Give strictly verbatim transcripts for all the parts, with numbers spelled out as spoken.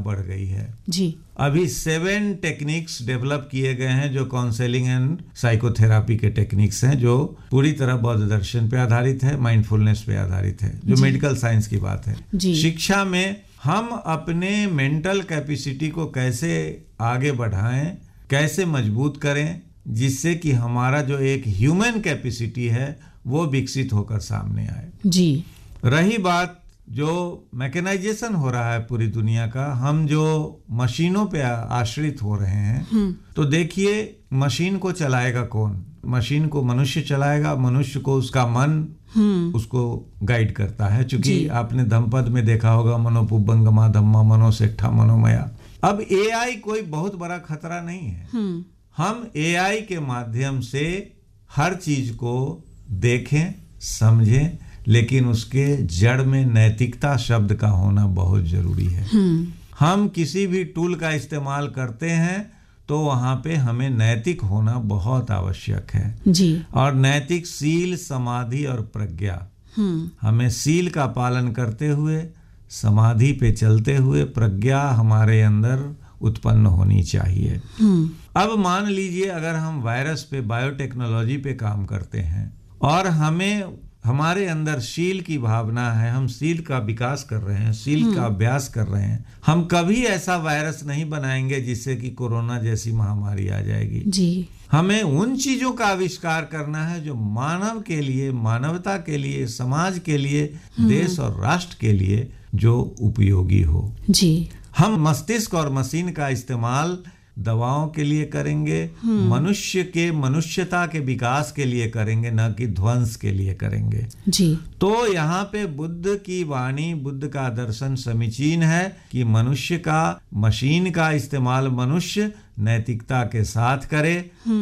बढ़ गई है जी। अभी सेवन टेक्निक्स डेवलप किए गए हैं जो काउंसलिंग एंड साइकोथेरापी के टेक्निक्स हैं, जो पूरी तरह बौद्ध दर्शन पे आधारित है, माइंडफुलनेस पे आधारित है, जो मेडिकल साइंस की बात है। शिक्षा में हम अपने मेंटल कैपेसिटी को कैसे आगे बढ़ाएं, कैसे मजबूत करें, जिससे कि हमारा जो एक ह्यूमन कैपेसिटी है वो विकसित होकर सामने आए जी। रही बात जो मैकेनाइजेशन हो रहा है पूरी दुनिया का, हम जो मशीनों पे आश्रित हो रहे हैं, तो देखिए मशीन को चलाएगा कौन? मशीन को मनुष्य चलाएगा, मनुष्य को उसका मन उसको गाइड करता है। चूंकि आपने धम्मपद में देखा होगा, मनोपुब्बंगमा धम्मा मनोसेठा मनोमया। अब एआई कोई बहुत बड़ा खतरा नहीं है। हम एआई के माध्यम से हर चीज को देखें, समझें, लेकिन उसके जड़ में नैतिकता शब्द का होना बहुत जरूरी है। हम किसी भी टूल का इस्तेमाल करते हैं तो वहां पे हमें नैतिक होना बहुत आवश्यक है जी। और नैतिक सील, समाधि और प्रज्ञा, हमें सील का पालन करते हुए, समाधि पे चलते हुए प्रज्ञा हमारे अंदर उत्पन्न होनी चाहिए। अब मान लीजिए अगर हम वायरस पे, बायोटेक्नोलॉजी पे काम करते हैं और हमें हमारे अंदर शील की भावना है, हम शील का विकास कर रहे हैं, शील का अभ्यास कर रहे हैं, हम कभी ऐसा वायरस नहीं बनाएंगे जिससे कि कोरोना जैसी महामारी आ जाएगी जी। हमें उन चीजों का आविष्कार करना है जो मानव के लिए, मानवता के लिए, समाज के लिए, देश और राष्ट्र के लिए जो उपयोगी हो जी। हम मस्तिष्क और मशीन का इस्तेमाल दवाओं के लिए करेंगे, मनुष्य के मनुष्यता के विकास के लिए करेंगे, न कि ध्वंस के लिए करेंगे जी। तो यहाँ पे बुद्ध की वाणी, बुद्ध का दर्शन समीचीन है कि मनुष्य का, मशीन का इस्तेमाल मनुष्य नैतिकता के साथ करे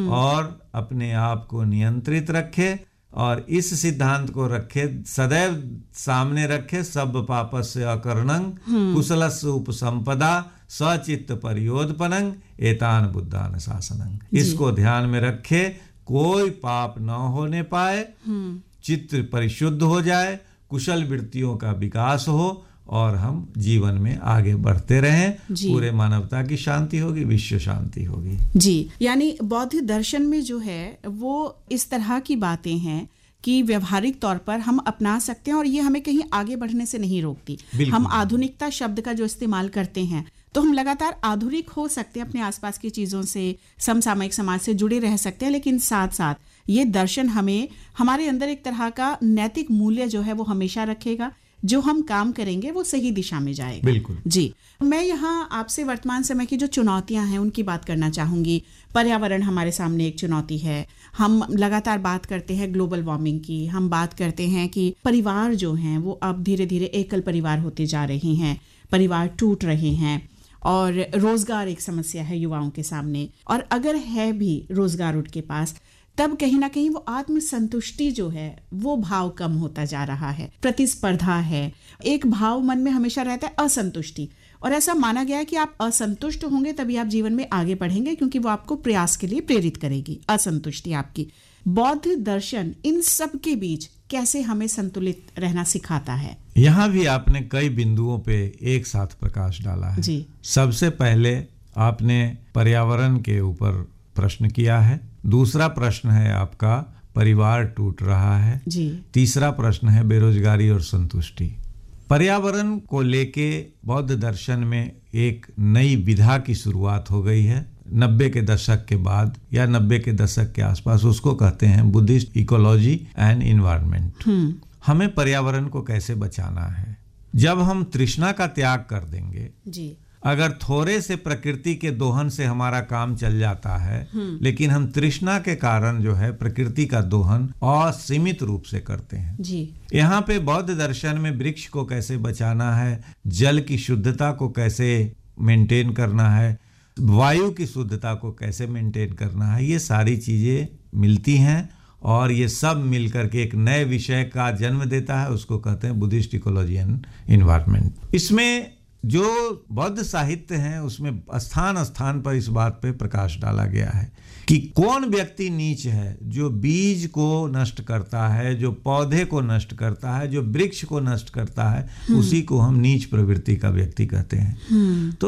और अपने आप को नियंत्रित रखे और इस सिद्धांत को रखे, सदैव सामने रखे, सब पापस्य अकर्णं कुशलस्य उपसंपदा सचित्त परियोदपनं एतान बुद्धान शासनं। इसको ध्यान में रखे, कोई पाप न होने पाए, चित्त परिशुद्ध हो जाए, कुशल वृत्तियों का विकास हो और हम जीवन में आगे बढ़ते रहें, पूरे मानवता की शांति होगी, विश्व शांति होगी जी। यानी बौद्ध दर्शन में जो है वो इस तरह की बातें हैं कि व्यवहारिक तौर पर हम अपना सकते हैं और ये हमें कहीं आगे बढ़ने से नहीं रोकती। हम आधुनिकता शब्द का जो इस्तेमाल करते हैं तो हम लगातार आधुनिक हो सकते हैं, अपने आसपास की चीज़ों से, समसामयिक समाज से जुड़े रह सकते हैं, लेकिन साथ साथ ये दर्शन हमें हमारे अंदर एक तरह का नैतिक मूल्य जो है वो हमेशा रखेगा, जो हम काम करेंगे वो सही दिशा में जाएगा। बिल्कुल जी। मैं यहाँ आपसे वर्तमान समय की जो चुनौतियां हैं उनकी बात करना चाहूंगी। पर्यावरण हमारे सामने एक चुनौती है। हम लगातार बात करते हैं ग्लोबल वार्मिंग की, हम बात करते हैं कि परिवार जो हैं वो अब धीरे धीरे एकल परिवार होते जा रहे हैं, परिवार टूट रहे हैं और रोजगार एक समस्या है युवाओं के सामने, और अगर है भी रोजगार उनके पास तब कहीं ना कहीं वो आत्मसंतुष्टि जो है वो भाव कम होता जा रहा है, प्रतिस्पर्धा है, एक भाव मन में हमेशा रहता है असंतुष्टि, और ऐसा माना गया है कि आप असंतुष्ट होंगे तभी आप जीवन में आगे बढ़ेंगे क्योंकि वो आपको प्रयास के लिए प्रेरित करेगी, असंतुष्टि आपकी। बौद्ध दर्शन इन सब के बीच कैसे हमें संतुलित रहना सिखाता है? यहाँ भी आपने कई बिंदुओं पे एक साथ प्रकाश डाला है जी। सबसे पहले आपने पर्यावरण के ऊपर प्रश्न किया है, दूसरा प्रश्न है आपका परिवार टूट रहा है जी। तीसरा प्रश्न है बेरोजगारी और संतुष्टि। पर्यावरण को लेके बौद्ध दर्शन में एक नई विधा की शुरुआत हो गई है नब्बे के दशक के बाद या नब्बे के दशक के आसपास। उसको कहते हैं बुद्धिस्ट इकोलॉजी एंड इन्वायरमेंट। हमें पर्यावरण को कैसे बचाना है? जब हम तृष्णा का त्याग कर देंगे जी। अगर थोड़े से प्रकृति के दोहन से हमारा काम चल जाता है, लेकिन हम तृष्णा के कारण जो है प्रकृति का दोहन असीमित रूप से करते हैं जी। यहाँ पे बौद्ध दर्शन में वृक्ष को कैसे बचाना है, जल की शुद्धता को कैसे मेंटेन करना है, वायु की शुद्धता को कैसे मेंटेन करना है, ये सारी चीजें मिलती हैं और ये सब मिलकर के एक नए विषय का जन्म देता है। उसको कहते हैं बुद्धिस्ट इकोलॉजी एंड इन्वायरमेंट। इसमें जो बौद्ध साहित्य है उसमें स्थान स्थान पर इस बात पे प्रकाश डाला गया है कि कौन व्यक्ति नीच है, जो बीज को नष्ट करता है, जो पौधे को नष्ट करता है, जो वृक्ष को नष्ट करता है, उसी को हम नीच प्रवृत्ति का व्यक्ति कहते हैं। तो